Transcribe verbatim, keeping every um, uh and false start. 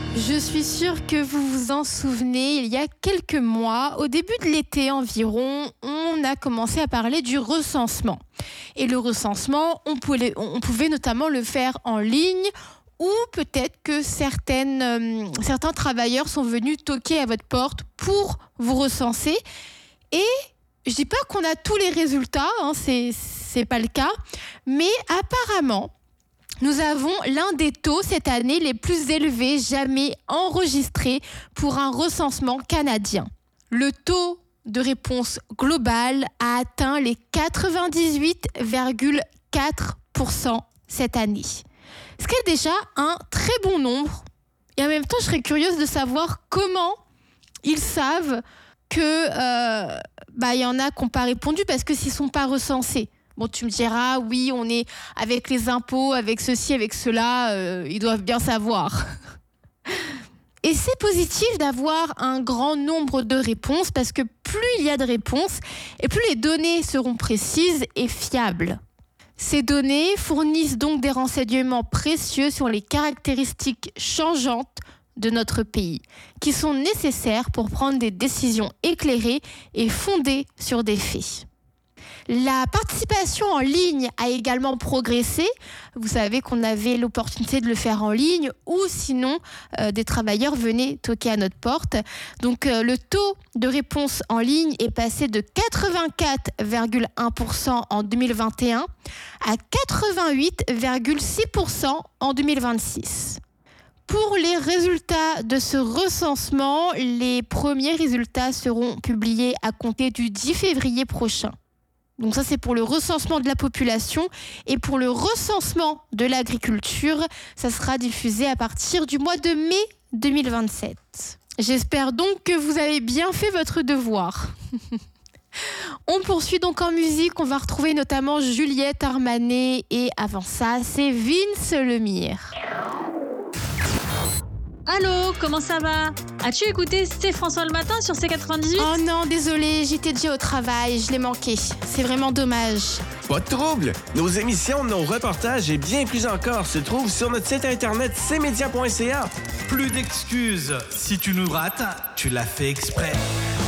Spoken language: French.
Je suis sûre que vous vous en souvenez, il y a quelques mois, au début de l'été environ, on a commencé à parler du recensement. Et le recensement, on pouvait, on pouvait notamment le faire en ligne ou peut-être que certaines, euh, certains travailleurs sont venus toquer à votre porte pour vous recenser. Et je ne dis pas qu'on a tous les résultats, hein, c'est, c'est pas le cas, mais apparemment, nous avons l'un des taux cette année les plus élevés jamais enregistrés pour un recensement canadien. Le taux de réponse globale a atteint les quatre-vingt-dix-huit virgule quatre pour cent cette année. Ce qui est déjà un très bon nombre. Et en même temps, je serais curieuse de savoir comment ils savent que euh, bah, y en a qui n'ont pas répondu parce que s'ils ne sont pas recensés. Bon, tu me diras, oui, on est avec les impôts, avec ceci, avec cela, euh, ils doivent bien savoir. Et c'est positif d'avoir un grand nombre de réponses parce que plus il y a de réponses et plus les données seront précises et fiables. Ces données fournissent donc des renseignements précieux sur les caractéristiques changeantes de notre pays, qui sont nécessaires pour prendre des décisions éclairées et fondées sur des faits. La participation en ligne a également progressé. Vous savez qu'on avait l'opportunité de le faire en ligne ou sinon euh, des travailleurs venaient toquer à notre porte. Donc euh, le taux de réponse en ligne est passé de quatre-vingt-quatre virgule un pour cent en deux mille vingt et un à quatre-vingt-huit virgule six pour cent en deux mille vingt-six. Pour les résultats de ce recensement, les premiers résultats seront publiés à compter du dix février prochain. Donc ça, c'est pour le recensement de la population. Et pour le recensement de l'agriculture, ça sera diffusé à partir du mois de mai deux mille vingt-sept. J'espère donc que vous avez bien fait votre devoir. On poursuit donc en musique. On va retrouver notamment Juliette Armanet. Et avant ça, c'est Vince Lemire. Allô, comment ça va? As-tu écouté C'est François le matin sur C quatre-vingt-dix-huit? Oh non, désolée, j'étais déjà au travail, je l'ai manqué. C'est vraiment dommage. Pas de trouble! Nos émissions, nos reportages et bien plus encore se trouvent sur notre site internet c média point c a. Plus d'excuses. Si tu nous rates, tu l'as fait exprès.